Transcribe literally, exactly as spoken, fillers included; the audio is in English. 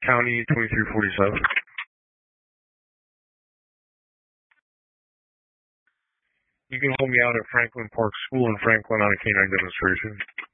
County twenty-three forty-seven. You can hold me out at Franklin Park School in Franklin on a canine demonstration.